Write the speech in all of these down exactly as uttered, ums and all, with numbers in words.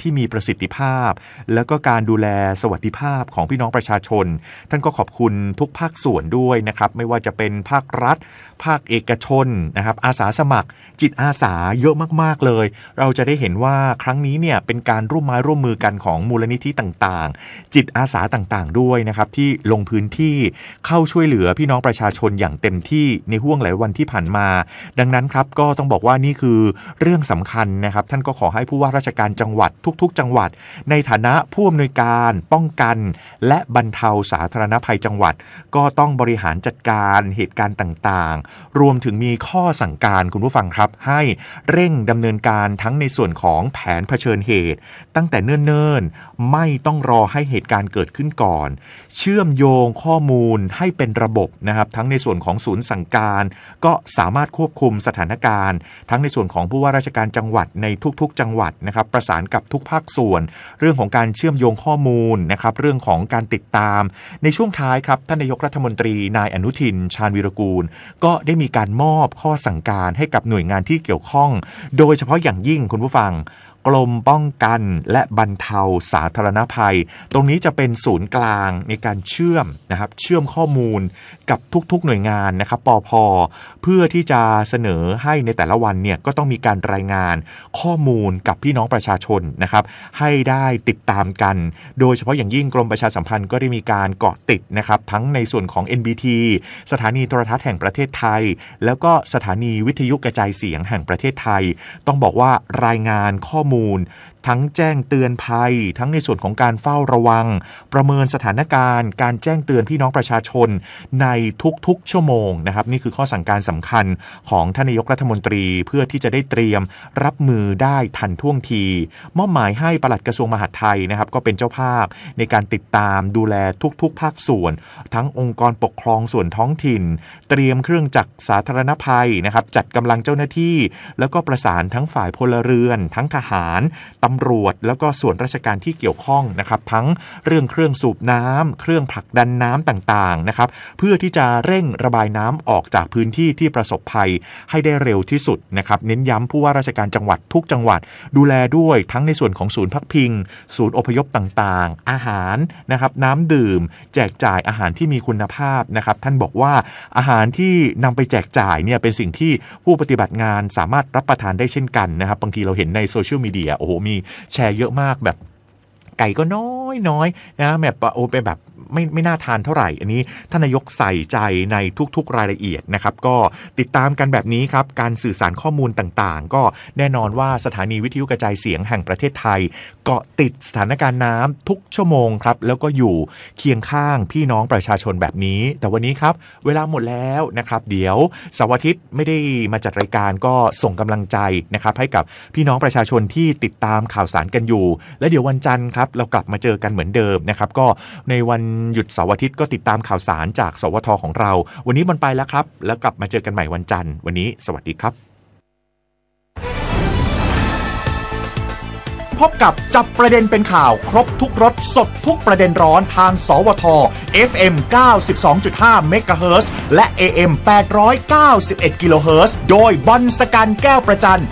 ที่มีประสิทธิภาพแล้วก็การดูแลสวัสดิภาพของพี่น้องประชาชนท่านก็ขอบคุณทุกภาคส่วนด้วยนะครับไม่ว่าจะเป็นภาครัฐภาคเอกชนนะครับอาสาสมัครจิตอาสาเยอะมากๆเลยเราจะได้เห็นว่าครั้งนี้เนี่ยเป็นการร่วมไม้ร่วมมือกันของมูลนิธิต่างๆจิตอาสาต่างๆด้วยนะครับที่ลงพื้นที่เข้าช่วยเหลือพี่น้องประชาชนอย่างเต็มที่ในห่วงหลายวันที่ผ่านมาดังนั้นครับก็ต้องบอกว่านี่คือเรื่องสำคัญนะครับท่านก็ขอให้ผู้ว่าราชการจังหวัดทุกๆจังหวัดในฐานะผู้อำนวยการป้องกันและบรรเทาสาธารณภัยจังหวัดก็ต้องบริหารจัดการเหตุการณ์ต่างๆรวมถึงมีข้อสั่งการคุณผู้ฟังครับให้เร่งดำเนินการทั้งในส่วนของแผนเผชิญเหตุตั้งแต่เนิ่นๆไม่ต้องรอให้เหตุการณ์เกิดขึ้นก่อนเชื่อมโยงข้อมูลให้เป็นระบบนะครับทั้งในส่วนของศูนย์สั่งการก็สามารถควบคุมสถานการณ์ทั้งในส่วนของผู้ว่าราชการจังหวัดในทุกๆจังหวัดนะครับประสานกับทุกภาคส่วนเรื่องของการเชื่อมโยงข้อมูลนะครับเรื่องของการติดตามในช่วงท้ายครับท่านนายกรัฐมนตรีนายอนุทินชาญวีรกูลก็ได้มีการมอบข้อสั่งการให้กับหน่วยงานที่เกี่ยวข้องโดยเฉพาะอย่างยิ่งคุณผู้ฟังกรมป้องกันและบรรเทาสาธารณภัยตรงนี้จะเป็นศูนย์กลางในการเชื่อมนะครับเชื่อมข้อมูลกับทุกๆหน่วยงานนะครับปภ.เพื่อที่จะเสนอให้ในแต่ละวันเนี่ยก็ต้องมีการรายงานข้อมูลกับพี่น้องประชาชนนะครับให้ได้ติดตามกันโดยเฉพาะอย่างยิ่งกรมประชาสัมพันธ์ก็ได้มีการเกาะติดนะครับทั้งในส่วนของ เอ็น บี ที สถานีโทรทัศน์แห่งประเทศไทยแล้วก็สถานีวิทยุกระจายเสียงแห่งประเทศไทยต้องบอกว่ารายงานข้อมูลทั้งแจ้งเตือนภัยทั้งในส่วนของการเฝ้าระวังประเมินสถานการณ์การแจ้งเตือนพี่น้องประชาชนในทุกๆชั่วโมงนะครับนี่คือข้อสั่งการสำคัญของท่านนายกรัฐมนตรีเพื่อที่จะได้เตรียมรับมือได้ทันท่วงทีมอบหมายให้ปลัดกระทรวงมหาดไทยนะครับก็เป็นเจ้าภาพในการติดตามดูแลทุกๆภาคส่วนทั้งองค์กรปกครองส่วนท้องถิ่นเตรียมเครื่องจักรสาธารณภัยนะครับจัดกำลังเจ้าหน้าที่แล้วก็ประสานทั้งฝ่ายพลเรือนทั้งทหารตำรวจแล้วก็ส่วนราชการที่เกี่ยวข้องนะครับทั้งเรื่องเครื่องสูบน้ำเครื่องผลักดันน้ำต่างๆนะครับเพื่อที่จะเร่งระบายน้ำออกจากพื้นที่ที่ประสบภัยให้ได้เร็วที่สุดนะครับเน้นย้ำผู้ว่าราชการจังหวัดทุกจังหวัดดูแลด้วยทั้งในส่วนของศูนย์พักพิงศูนย์อพยพต่างๆอาหารนะครับน้ำดื่มแจกจ่ายอาหารที่มีคุณภาพนะครับท่านบอกว่าอาหารที่นำไปแจกจ่ายเนี่ยเป็นสิ่งที่ผู้ปฏิบัติงานสามารถรับประทานได้เช่นกันนะครับบางทีเราเห็นในโซเชียลมีเดียโอ้โหมีแชร์เยอะมากแบบไก่ก็น้อยน้อยนะแบบโอ้ไปแบบไม่ไม่น่าทานเท่าไหร่อันนี้ท่านนายกใส่ใจในทุกๆรายละเอียดนะครับก็ติดตามกันแบบนี้ครับการสื่อสารข้อมูลต่างๆก็แน่นอนว่าสถานีวิทยุกระจายเสียงแห่งประเทศไทยเกาะติดสถานการณ์น้ำทุกชั่วโมงครับแล้วก็อยู่เคียงข้างพี่น้องประชาชนแบบนี้แต่วันนี้ครับเวลาหมดแล้วนะครับเดี๋ยวเสาร์อาทิตย์ไม่ได้มาจัดรายการก็ส่งกำลังใจนะครับให้กับพี่น้องประชาชนที่ติดตามข่าวสารกันอยู่และเดี๋ยววันจันทร์ครับเรากลับมาเจอกันเหมือนเดิมนะครับก็ในวันหยุดเสาร์อาทิตย์ก็ติดตามข่าวสารจากสวทของเราวันนี้มันไปแล้วครับแล้วกลับมาเจอกันใหม่วันจันทร์วันนี้สวัสดีครับพบกับจับประเด็นเป็นข่าวครบทุกรสสดทุกประเด็นร้อนทางสวท เอฟ เอ็ม เก้าสิบสองจุดห้า เมกะเฮิรตซ์และ เอ เอ็ม แปดร้อยเก้าสิบเอ็ด กิโลเฮิรตซ์โดยบอลสกันแก้วประจัน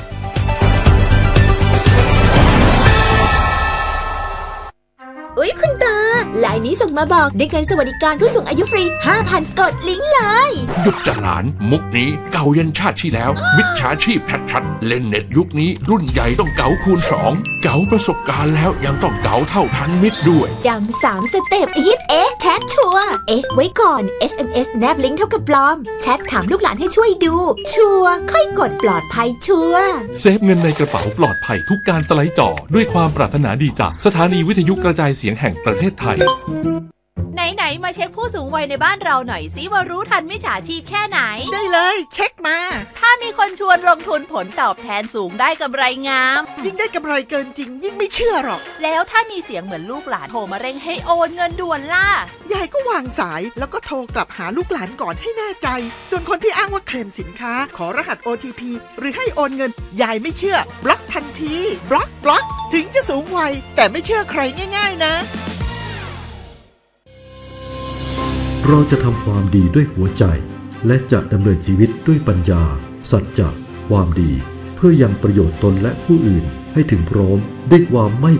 อุ๊ยคุณตาไลน์นี้ส่งมาบอกได้เงินสวัสดิการผู้สูงอายุฟรี ห้าพัน กดลิงก์เลยหยุดจัดหลานมุกนี้เก่ายันชาติที่แล้วมิจฉาชีพชัดๆเล่นเน็ตยุคนี้รุ่นใหญ่ต้องเก๋าคูณสองเก๋าประสบการณ์แล้วยังต้องเก๋าเท่าทันมิตรด้วยจำสามสเต็ปอีทเอ๊ะแชทชัวร์เอ๊ะไว้ก่อน เอส เอ็ม เอส แนบลิงก์เท่ากับปลอมแชทถามลูกหลานให้ช่วยดูชัวร์ค่อยกดปลอดภัยชัวร์เซฟเงินในกระเป๋าปลอดภัยทุกการสไลด์จอด้วยความปรารถนาดีจากสถานีวิทยุกระจายเสียงแห่งประเทศไทยไหนๆมาเช็คผู้สูงวัยในบ้านเราหน่อยสิว่ารู้ทันมิจฉาชีพแค่ไหนได้เลยเช็คมาถ้ามีคนชวนลงทุนผลตอบแทนสูงได้กำไรงามยิ่งได้กำไรเกินจริงยิ่งไม่เชื่อหรอกแล้วถ้ามีเสียงเหมือนลูกหลานโทรมาเร่งให้โอนเงินด่วนล่ะยายก็วางสายแล้วก็โทรกลับหาลูกหลานก่อนให้แน่ใจส่วนคนที่อ้างว่าเคลมสินค้าขอรหัส โอ ที พี หรือให้โอนเงินยายไม่เชื่อบล็อกทันทีบล็อกบล็อกถึงจะสูงวัยแต่ไม่เชื่อใครง่ายๆนะเราจะทำความดีด้วยหัวใจและจะดำเนินชีวิตด้วยปัญญาสัจจะความดีเพื่อยังประโยชน์ตนและผู้อื่นให้ถึงพร้อมด้วยความไม่